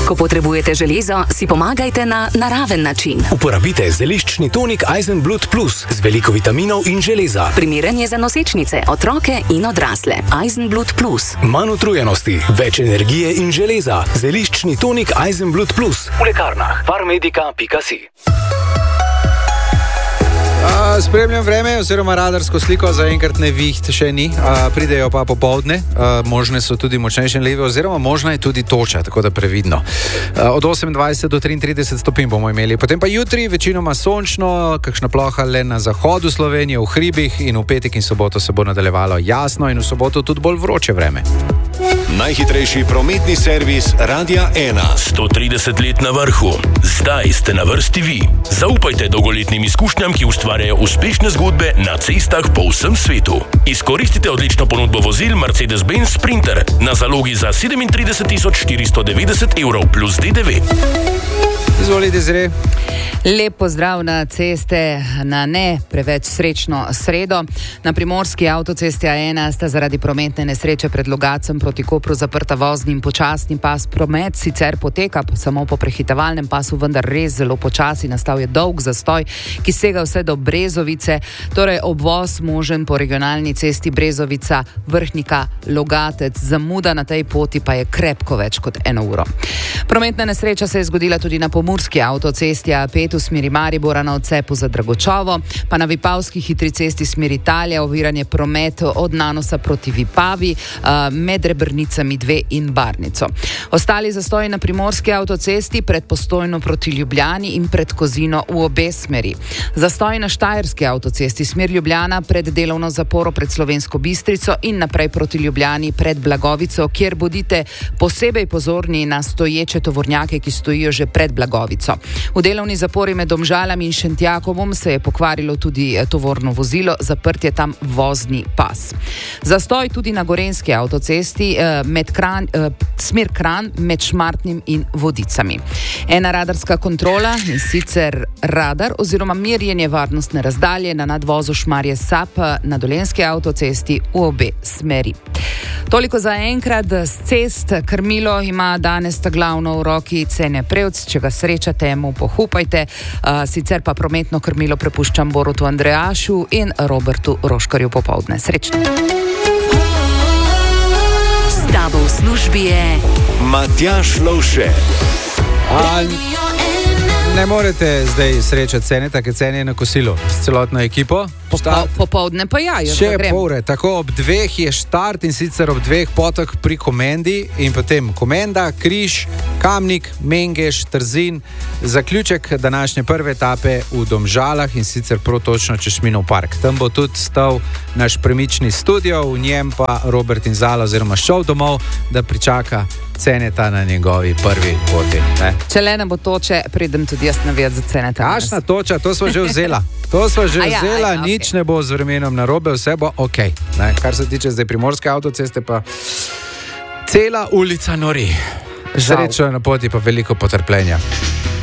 Ko potrebujete železo, si pomagajte na naraven način. Uporabite zeliščni tonik Eisenblut Plus z veliko vitaminov in železa. Primeren je za nosečnice, otroke in odrasle. Eisenblut Plus. Manj utrujenosti, več energije in železa. Zeliščni tonik Eisenblut Plus. V lekarnah farmedica.si. Spremljam vreme oziroma radarsko sliko, zaenkrat neviht še ni, pridejo pa popoldne, možne so tudi močnejše leve oziroma možna je tudi toča, tako da previdno. Od 28 do 33 stopinj bomo imeli, potem pa jutri večinoma sončno, kakšna ploha le na zahodu Slovenije, v hribih, in v petek in soboto se bo nadaljevalo jasno in v soboto tudi bolj vroče vreme. Najhitrejši prometni servis Radia 1. 130 let na vrhu. Zdaj ste na vrsti vi. Zaupajte dolgoletnim izkušnjam, ki ustvarjajo uspešne zgodbe na cestah po vsem svetu. Izkoristite odlično ponudbo vozil Mercedes-Benz Sprinter na zalogi za 37.490 evrov plus DDV. Izvolite, Zre. Lep pozdrav na ceste, na ne preveč srečno sredo. Na primorski avtocesti A1 sta zaradi prometne nesreče pred Logacem proti Kopru zaprta vozni in počasni pas. Promet sicer poteka samo po prehitevalnem pasu, vendar res zelo počasi. Nastal je dolg zastoj, ki sega vse do Brezovice, torej obvoz možen po regionalni cesti Brezovica, Vrhnika, Logatec. Zamuda na tej poti pa je krepko več kot 1 uro. Prometna nesreča se je zgodila tudi na pomurski avtocesti A5 v smeri Maribora na odcepu za Dragočovo, pa na Vipavski hitri cesti smeri Italija, oviranje prometu od Nanosa proti Vipavi, med Rebrnicami 2 in Barnico. Ostali zastoji na primorski avtocesti pred Postojno proti Ljubljani in pred Kozino v obe smeri. Zastoj na štajerski avtocesti smer Ljubljana pred delovno zaporo pred Slovensko Bistrico in naprej proti Ljubljani pred Blagovico, kjer bodite posebej pozorni na stoječe tovornjake, ki stojijo že pred Blagovico. V delovni zapori med Domžalami in Šentjakovom se je pokvarilo tudi tovorno vozilo, zaprt je tam vozni pas. Zastoj tudi na gorenjski avtocesti smer Kranj med Šmartnim in Vodicami. Ena radarska kontrola, in sicer radar oziroma merjenje varnostne razdalje na nadvozu Šmarje Sap na Dolenjski avtocesti v obe smeri. Toliko za enkrat z cest. Krmilo ima danes ta glavno v roki Cene Prevc, če ga srečate, mu pohupajte, sicer pa prometno krmilo prepuščam Borutu Andrejašu in Robertu Roškarju popoldne. Srečno! S tabo v službi je Matjaž Lovše. Ne morete zdaj srečati Cene, tako Cene je na kosilo s celotno ekipo. Popoldne pa ja, jaz še grem. Pol ure, tako ob 2 je štart in sicer ob 2 potok pri Komendi in potem Komenda, Križ, Kamnik, Mengeš, Trzin, zaključek današnje prve etape v Domžalah in sicer protočno Češminov park. Tam bo tudi stal naš premični studio, v njem pa Robert in Zala oziroma šel domov, da pričaka Ceneta na njegovi prvi poti. Če le ne bo toče, pridem tudi jaz navijat za Ceneta. Kašna toča, to smo že vzela. Nič ne bo z vremenom narobe, vse bo ok. Kar se tiče zdaj primorske avtoceste, pa cela ulica nori. Srečo na poti, pa veliko potrpljenja.